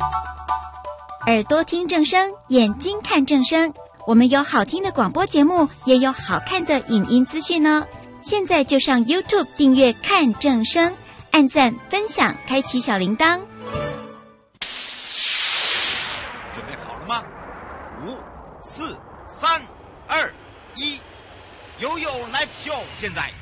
耳朵听正声，眼睛看正声。我们有好听的广播节目，也有好看的影音资讯哦。现在就上 YouTube 订阅看正声，按赞分享，开启小铃铛。 准备好了吗？5、4、3、2、1，悠悠 Live Show 现在